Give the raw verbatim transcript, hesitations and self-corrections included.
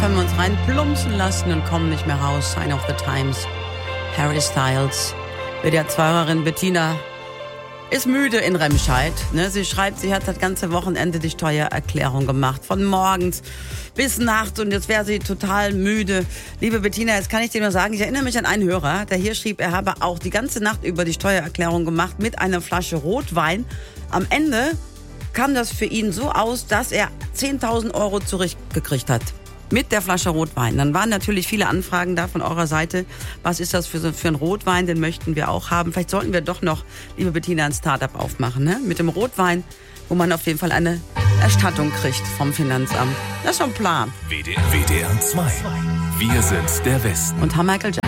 Können wir uns rein plumpsen lassen und kommen nicht mehr raus. Sign of the Times. Harry Styles. W D R-Zweirerin Bettina ist müde in Remscheid. Ne? Sie schreibt, sie hat das ganze Wochenende die Steuererklärung gemacht. Von morgens bis nachts und jetzt wäre sie total müde. Liebe Bettina, jetzt kann ich dir nur sagen, ich erinnere mich an einen Hörer, der hier schrieb, er habe auch die ganze Nacht über die Steuererklärung gemacht mit einer Flasche Rotwein. Am Ende kam das für ihn so aus, dass er zehntausend Euro zurückgekriegt hat. Mit der Flasche Rotwein. Dann waren natürlich viele Anfragen da von eurer Seite. Was ist das für, so, für ein Rotwein? Den möchten wir auch haben. Vielleicht sollten wir doch noch, liebe Bettina, ein Startup aufmachen. Ne? Mit dem Rotwein, wo man auf jeden Fall eine Erstattung kriegt vom Finanzamt. Das ist schon ein Plan. W D R zwei. Wir sind der Westen. Und haben Michael Jackson.